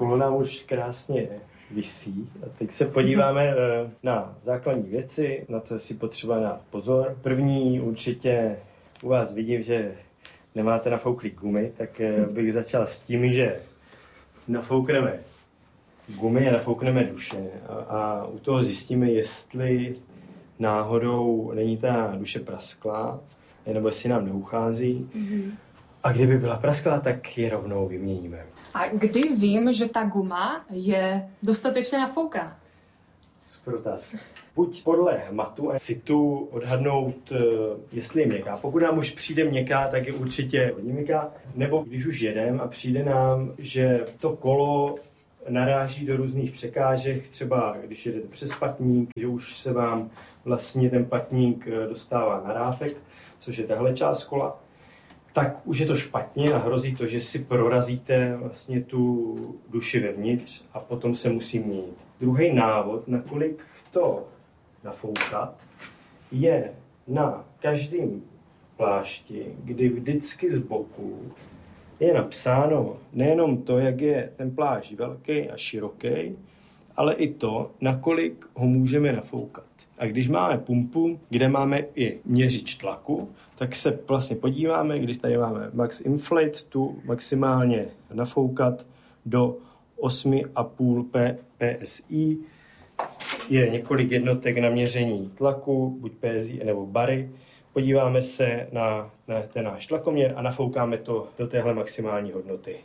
okolo nám už krásně visí. A teď se podíváme na základní věci, na co si potřeba dát pozor. První určitě u vás vidím, že nemáte nafouklý gumy, tak bych začal s tím, že nafoukneme gumy a nafoukneme duše a u toho zjistíme, jestli náhodou není ta duše prasklá, nebo jestli nám neuchází. Mm-hmm. A kdyby byla prasklá, tak je rovnou vyměníme. A kdy vím, že ta guma je dostatečně nafoukaná? Super otázka. Buď podle hmatu a citu odhadnout, jestli je měkká. Pokud nám už přijde měkká, tak je určitě hodně měkká. Nebo když už jedeme a přijde nám, že to kolo naráží do různých překážek, třeba když jedete přes patník, že už se vám vlastně ten patník dostává na ráfek, což je tahle část kola, tak už je to špatně a hrozí to, že si prorazíte vlastně tu duši vevnitř a potom se musí měnit. Druhý návod, nakolik to nafoukat, je na každém plášti, kdy vždycky z boku je napsáno nejenom to, jak je ten plášť velký a široký, ale i to, nakolik ho můžeme nafoukat. A když máme pumpu, kde máme i měřič tlaku, tak se vlastně podíváme, když tady máme max inflate, tu maximálně nafoukat do 8,5 psi. Je několik jednotek na měření tlaku, buď psi nebo bary. Podíváme se na ten náš tlakoměr a nafoukáme to do téhle maximální hodnoty.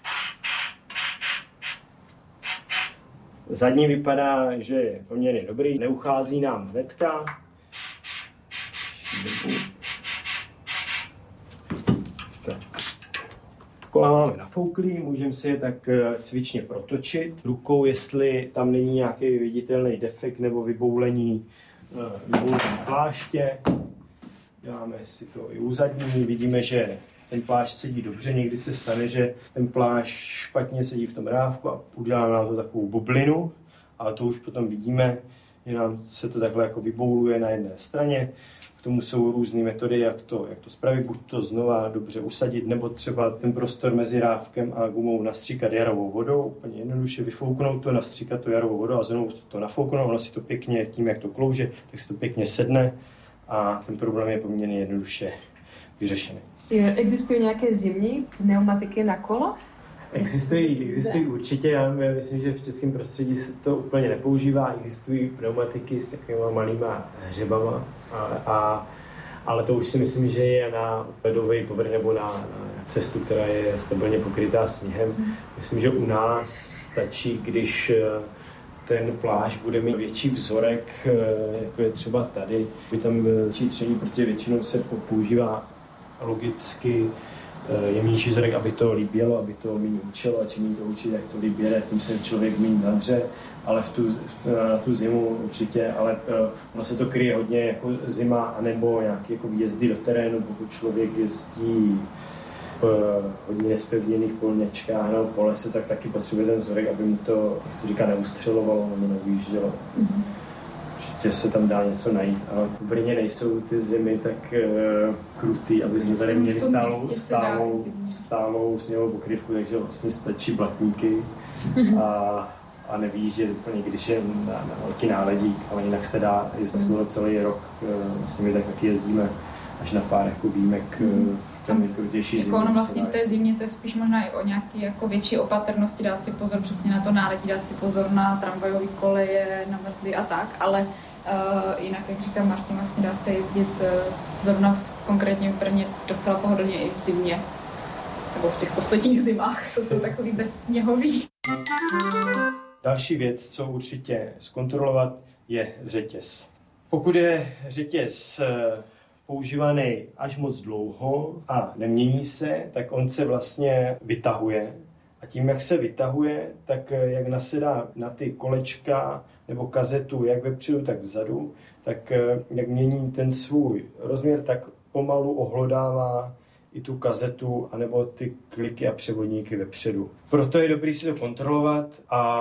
Zadní vypadá, že je poměrně dobrý, neuchází nám hnedka. Tak. Kola máme nafouklý, můžeme si je tak cvičně protočit rukou, jestli tam není nějaký viditelný defekt nebo vyboulení pláště. Děláme si to i u zadní, vidíme, že ten plášť sedí dobře, někdy se stane, že ten plášť špatně sedí v tom rávku a udělá nám to takovou bublinu, ale to už potom vidíme, že nám se to takhle jako vybouluje na jedné straně. K tomu jsou různé metody, jak to spravit, buď to znova dobře usadit, nebo třeba ten prostor mezi rávkem a gumou nastříkat jarovou vodou, úplně jednoduše vyfouknout to, nastříkat to jarovou vodou a znovu to nafouknout, ono si to pěkně, tím jak to klouže, tak si to pěkně sedne a ten problém je poměrně jednoduše vyřešený. Existují nějaké zimní pneumatiky na kolo? Existují určitě, já myslím, že v českém prostředí se to úplně nepoužívá. Existují pneumatiky s takovými malýma hřebama, ale to už si myslím, že je na ledový povrch nebo na cestu, která je stabilně pokrytá sněhem. Myslím, že u nás stačí, když ten plášť bude mít větší vzorek, jako je třeba tady. By tam větší tření, protože většinou se používá logicky jemnější vzorek, aby to líbělo, aby to méně učilo a čím to učí, jak to líběle, tím se člověk méně nadře, ale na tu zimu určitě, ale ono se to kryje hodně jako zima, anebo nějaké jako výjezdy do terénu, pokud člověk jezdí hodně nespevněných polněčkách nebo po lese, tak taky potřebuje ten vzorek, aby mu to, tak se říká, neustřelovalo nebo neujíždělo. Mm-hmm. Určitě se tam dá něco najít, ale v Brně nejsou ty zimy tak krutý, aby jsme tady měli stálou sněhovou pokrývku, takže vlastně stačí blatníky a nevyjíždět úplně, když je na velký náledí, ale jinak se dá jezdit celý rok. Vlastně my tak taky jezdíme až na pár jako výjimek v nejkrutější zimě. Ono vlastně v té zimě to je spíš možná i o nějaké jako větší opatrnosti, dát si pozor přesně na to náledí, dát si pozor na tramvajové koleje, na mrzly a tak, ale jinak, jak říká Martin, vlastně dá se jezdit zrovna konkrétně v Brně docela pohodlně i v zimě, nebo v těch posledních zimách, co jsou takový bezsněhový. Další věc, co určitě zkontrolovat, je řetěz. Pokud je řetěz používaný až moc dlouho a nemění se, tak on se vlastně vytahuje. A tím, jak se vytahuje, tak jak nasedá na ty kolečka nebo kazetu, jak vepředu, tak vzadu, tak jak mění ten svůj rozměr, tak pomalu ohlodává i tu kazetu, anebo ty kliky a převodníky vepředu. Proto je dobré si to kontrolovat a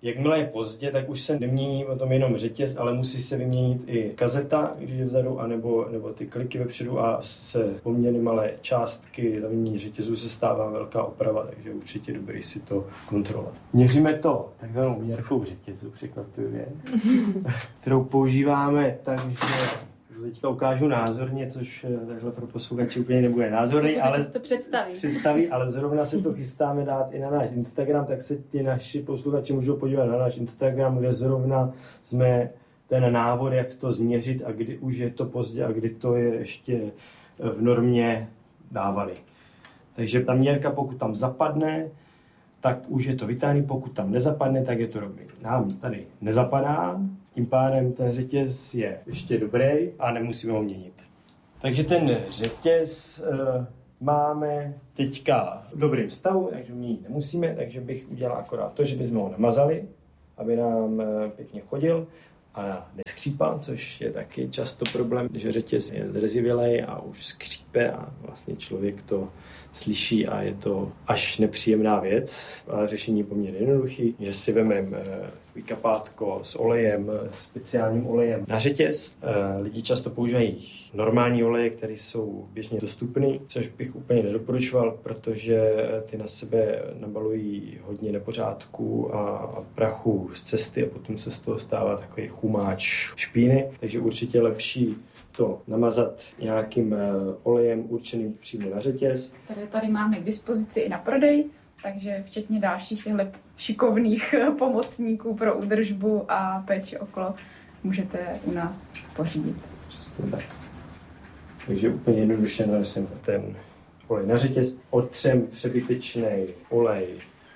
Jakmile je pozdě, tak už se nemění o tom jenom řetěz, ale musí se vyměnit i kazeta, když je vzadu, anebo ty kliky vepředu a se poměrně malé částky zaměnění řetězů se stává velká oprava, takže určitě dobrý si to kontrolovat. Měříme to takzvanou měrkou řetězu, překvapivě, kterou používáme, takže teďka ukážu názorně, což takhle pro posluchače úplně nebude názorný, ale to představí, ale zrovna se to chystáme dát i na náš Instagram, tak se ti naši posluchači můžou podívat na náš Instagram, kde zrovna jsme ten návod, jak to změřit a kdy už je to pozdě a kdy to je ještě v normě dávali. Takže ta měrka, pokud tam zapadne, tak už je to vitální, pokud tam nezapadne, tak je to dobrý. Nám tady nezapadá, tím pádem ten řetěz je ještě dobrý a nemusíme ho měnit. Takže ten řetěz máme teďka v dobrém stavu, takže měnit nemusíme, takže bych udělal akorát to, že bychom ho namazali, aby nám pěkně chodil a neskřípal, což je taky často problém, že řetěz je zrezivělej a už skřípe a vlastně člověk to slyší a je to až nepříjemná věc. A řešení je poměrně jednoduchý, že si vememe kapátko s olejem, speciálním olejem na řetěz. Lidi často používají normální oleje, které jsou běžně dostupné, což bych úplně nedoporučoval, protože ty na sebe nabalují hodně nepořádků a prachu z cesty a potom se z toho stává takový chumáč špíny, takže určitě lepší to namazat nějakým olejem určeným přímo na řetěz. Tady máme k dispozici i na prodej, takže včetně dalších těchto šikovných pomocníků pro údržbu a péči okolo můžete u nás pořídit. Přesně tak. Takže úplně jednoduše nanesem ten olej na řetěz. Otřem přebytečný olej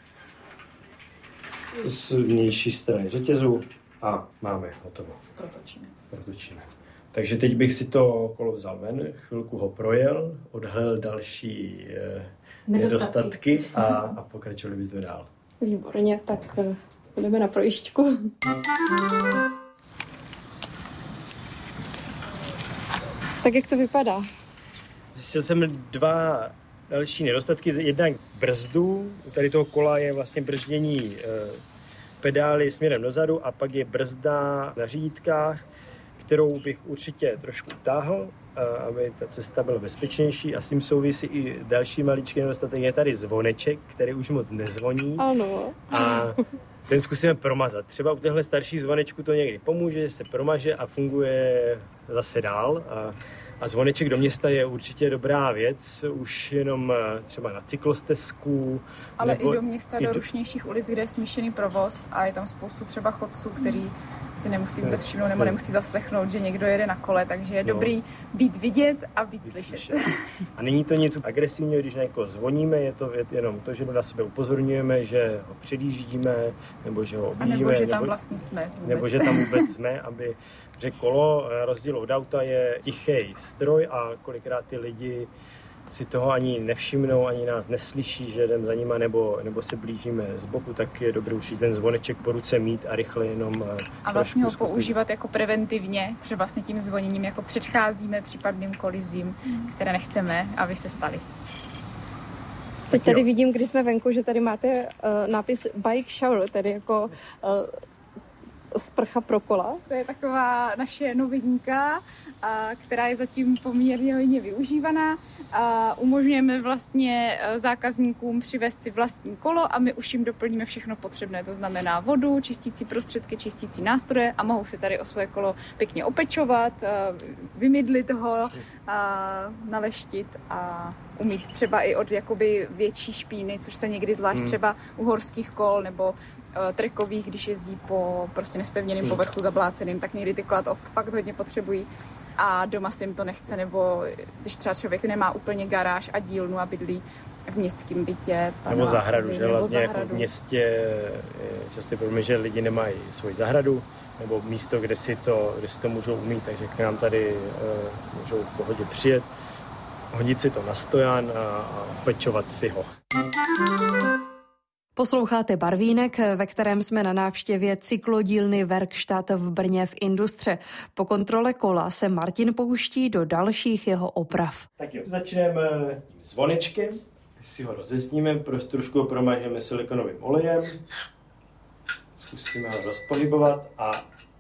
z vnější strany řetězu a máme hotovo. Protočíme. Takže teď bych si to kolo vzal ven, chvilku ho projel, odhalil další nedostatky a pokračovali bychom dál. Výborně, tak půjdeme na projížďku. Tak jak to vypadá? Zjistil jsem 2 další nedostatky. Jednak brzdu, u tady toho kola je vlastně brždění pedály směrem dozadu a pak je brzda na řídítkách, kterou bych určitě trošku utáhl, aby ta cesta byla bezpečnější a s tím souvisí i další maličký nedostatek. Je tady zvoneček, který už moc nezvoní. Ano. A ten zkusíme promazat. Třeba u těchto starších zvonečků to někdy pomůže, že se promaže a funguje zase dál. A zvoneček do města je určitě dobrá věc, už jenom třeba na cyklostezku. Ale i do města, do rušnějších ulic, kde je smíšený provoz a je tam spoustu třeba chodců, který si nemusí vůbec všimnout nebo nemusí zaslechnout, že někdo jede na kole, takže je dobrý být vidět a být slyšet. A není to nic agresivního, když na někoho zvoníme, je to jenom to, že na sebe upozorňujeme, že ho předjíždíme, nebo že ho objíždíme. A nebo že tam vlastně jsme. Nebo že tam vůbec jsme, že kolo, na rozdíl od auta, je tichý stroj a kolikrát ty lidi si toho ani nevšimnou, ani nás neslyší, že jdem za nima, nebo se blížíme z boku, tak je dobré už ten zvoneček po ruce mít a rychle jenom a vlastně ho používat jako preventivně, že vlastně tím zvoněním jako předcházíme případným kolizím, které nechceme, aby se staly. Teď tady vidím, když jsme venku, že tady máte nápis bike shower, tedy jako sprcha pro kola. To je taková naše novinka, která je zatím poměrně hodně využívaná. Umožňujeme vlastně zákazníkům přivést si vlastní kolo a my už jim doplníme všechno potřebné. To znamená vodu, čistící prostředky, čistící nástroje a mohou si tady o své kolo pěkně opečovat, vymydlit ho, naleštit a umýt třeba i od jakoby větší špíny, což se někdy zvlášť třeba u horských kol nebo trekových, když jezdí po prostě nespevněným povrchu zabláceným, tak někdy ty kola to fakt hodně potřebují a doma si jim to nechce, nebo když třeba člověk nemá úplně garáž a dílnu a bydlí v městském bytě. Nebo zahradu, že hlavně jako v městě je často problém, že lidi nemají svoji zahradu, nebo místo, kde si to můžou umít, takže k nám tady můžou v pohodě přijet, hodit si to na stojan a pečovat si ho. Posloucháte Barvínek, ve kterém jsme na návštěvě cyklodílny Werkstatt v Brně v Industře. Po kontrole kola se Martin pouští do dalších jeho oprav. Tak jo, začneme tím zvonečkem, si ho rozesníme, trošku ho promážeme silikonovým olejem. Zkusíme ho rozpohybovat a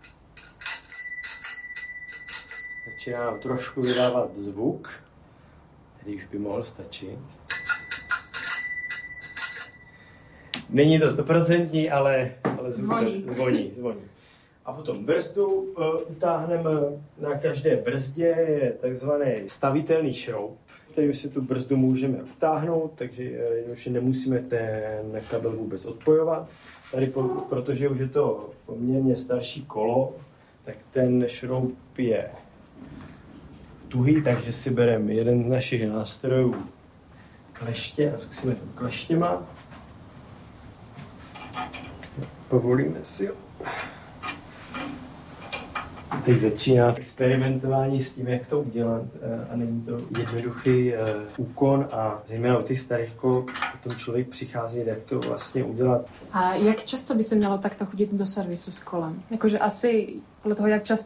začíná nám trošku vydávat zvuk, který už by mohl stačit. Není to 100%, ale zvoní. A potom brzdu utáhneme. Na každé brzdě je takzvaný stavitelný šroub, kterým si tu brzdu můžeme utáhnout, takže už nemusíme ten kabel vůbec odpojovat. Tady, protože už je to poměrně starší kolo, tak ten šroub je tuhý, takže si bereme jeden z našich nástrojů kleště a zkusíme to kleštěma. Povolíme si. Teď začíná experimentování s tím, jak to udělat a není to jednoduchý úkon a zejména u těch starých kol potom člověk přichází, jak to vlastně udělat. A jak často by se mělo takto chodit do servisu s kolem? Jakože asi podle toho, jak často